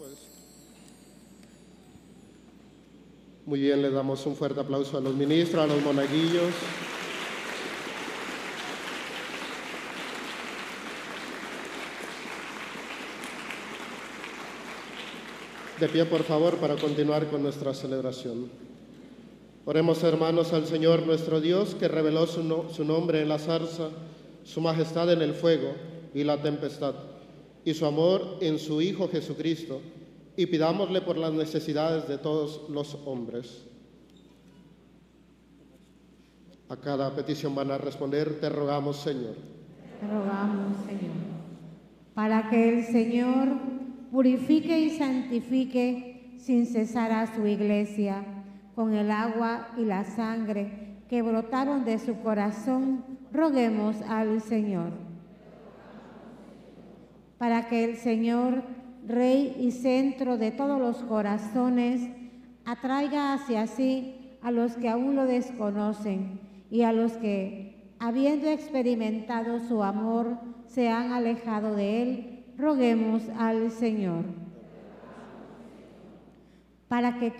pues. Muy bien, le damos un fuerte aplauso a los ministros, a los monaguillos. De pie, por favor, para continuar con nuestra celebración. Oremos, hermanos, al Señor nuestro Dios, que reveló su nombre en la zarza, su majestad en el fuego y la tempestad, y su amor en su Hijo Jesucristo, y pidámosle por las necesidades de todos los hombres. A cada petición van a responder: te rogamos, Señor. Te rogamos, Señor, para que el Señor purifique y santifique sin cesar a su iglesia con el agua y la sangre que brotaron de su corazón. Roguemos al Señor. Para que el Señor, Rey y centro de todos los corazones, atraiga hacia sí a los que aún lo desconocen y a los que, habiendo experimentado su amor, se han alejado de él. Roguemos al Señor. Para que